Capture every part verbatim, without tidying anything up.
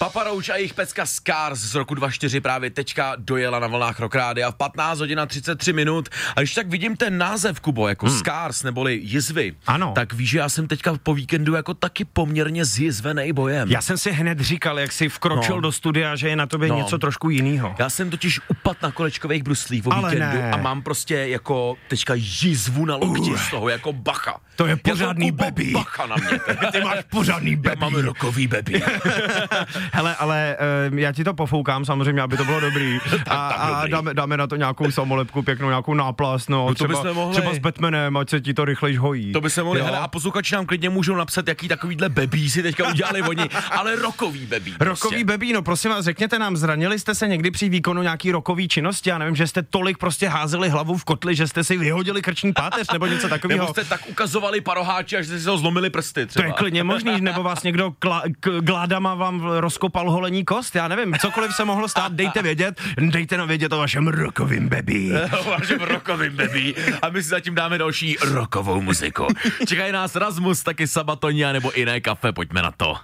Papa Roach a jejich pecka Scars z roku dva tisíce čtyři právě teďka dojela na vlnách Rock Rádia v patnáct hodin a třicet tři minut. A když tak vidím ten název, Kubo, jako hmm. Scars neboli jizvy, ano. tak víš, že já jsem teďka po víkendu jako taky poměrně zjizvenej bojem. Já jsem si hned říkal, jak jsi vkročil no. do studia, že je na tobě no. něco trošku jinýho. Já jsem totiž upad na kolečkových bruslích o víkendu ne. a mám prostě jako teďka jizvu na lokti uh. z toho, jako bacha. To je pořádný baby. Bacha na mě. Ty máš pořádný baby. Já mám rokový baby. Hele, ale uh, já ti to pofoukám samozřejmě, aby to bylo dobrý. a a dobrý. Dáme, dáme na to nějakou samolepku, pěknou nějakou náplast, no, no třeba, třeba s Batmanem, ať se ti to rychlejš hojí. To by se mohli, hele, a posluchači nám klidně můžou napsat, jaký takovýhle bebí si teďka udělali oni, ale rokový bebí. Prostě. Rokový bebí, no prosím vás, řekněte nám, zranili jste se někdy při výkonu nějaký rokový činnosti? Já nevím, že jste tolik prostě házeli hlavu v kotli, že jste si vyhodili krční páteř nebo něco takového. Nebo jste tak ukazovali paroháči, až jste si ho zlomili prsty třeba. To je klidně možný, nebo vás někdo kla, k, gládama vám rozkopal holení kost, já nevím, cokoliv se mohlo stát, dejte vědět, dejte nám vědět o vašem rokovým bebí. O vašem rokovým bebí. A my si zatím dáme další rokovou muziku. Čekají nás Rasmus, taky Sabatonia nebo Jiné kafe, pojďme na to.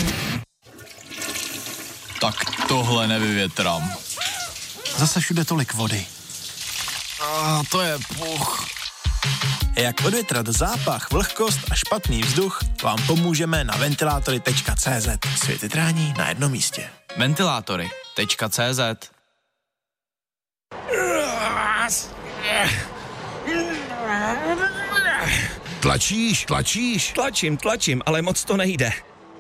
Tak tohle nevyvětrám. Zase všude tolik vody. A to je puch. Jak odvětrat zápach, vlhkost a špatný vzduch, vám pomůžeme na ventilátory tečka cé zet. Světytrání na jednom místě. ventilátory tečka cé zet. Tlačíš, tlačíš? Tlačím, tlačím, ale moc to nejde.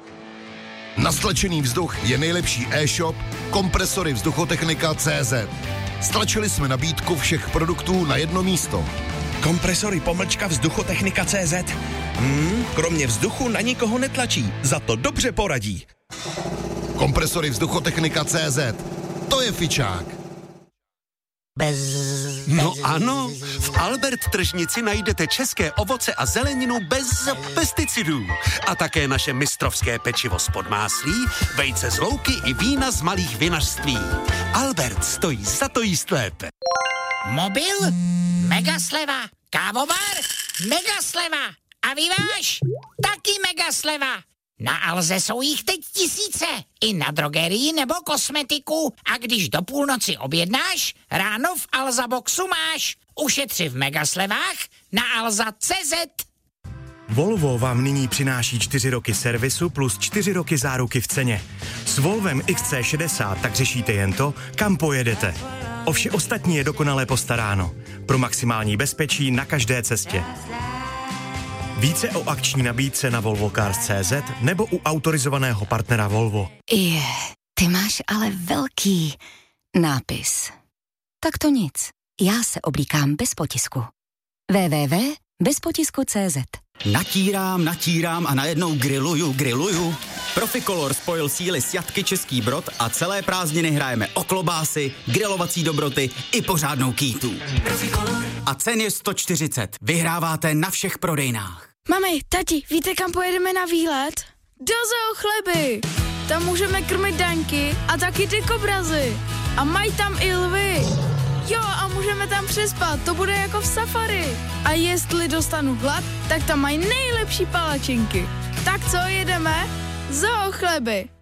Na stlačený vzduch je nejlepší e-shop Kompresory vzduchotechnika tečka cé zet. Stlačili jsme nabídku všech produktů na jedno místo. Kompresory pomlčka vzduchotechnika tečka cé zet. Hmm, kromě vzduchu na nikoho netlačí, za to dobře poradí. Kompresory vzduchotechnika tečka cé zet. To je fičák. Bez... No ano, v Albert tržnici najdete české ovoce a zeleninu bez pesticidů. A také naše mistrovské pečivo z podmáslí, vejce z louky i vína z malých vinařství. Albert stojí za to jíst lépe. Mobil? Mega sleva. Kávovar? Mega sleva. A vyváž? Taky mega sleva. Na Alze jsou jich teď tisíce. I na drogerii nebo kosmetiku. A když do půlnoci objednáš, ráno v Alza Boxu máš. Ušetři v megaslevách na alza tečka cé zet. Volvo vám nyní přináší čtyři roky servisu plus čtyři roky záruky v ceně. S Volvem X C šedesát tak řešíte jen to, kam pojedete. O vše ostatní je dokonale postaráno. Pro maximální bezpečí na každé cestě. Více o akční nabídce na volvo cars tečka cé zet nebo u autorizovaného partnera Volvo. Je, ty máš ale velký nápis. Tak to nic. Já se oblíkám bez potisku. w w w tečka bez potisku tečka cé zet. Natírám, natírám a najednou grilluju, grilluju. Proficolor spojil síly s Jatky Český Brod a celé prázdniny hrajeme o klobásy, grilovací dobroty i pořádnou kýtu. A cen je sto čtyřicet. Vyhráváte na všech prodejnách. Mami, tati, víte, kam pojedeme na výlet? Do Zoo Chleby. Tam můžeme krmit daňky a taky ty kobrazy. A mají tam i lvy. Jo, a můžeme tam přespat, to bude jako v safari. A jestli dostanu hlad, tak tam mají nejlepší palačinky. Tak co, jedeme? Zoo Chleby.